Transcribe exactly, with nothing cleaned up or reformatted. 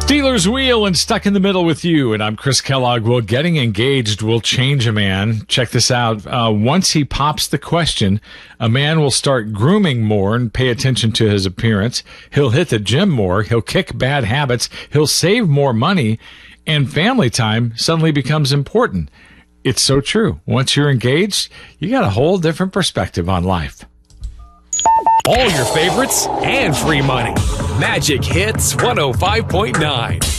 Steelers Wheel and Stuck in the Middle with you, and I'm Chris Kellogg. Well, getting engaged will change a man. Check this out. Uh, once he pops the question, a man will start grooming more and pay attention to his appearance. He'll hit the gym more. He'll kick bad habits. He'll save more money, and family time suddenly becomes important. It's so true. Once you're engaged, you got a whole different perspective on life. All your favorites and free money. Magic Hits one oh five point nine.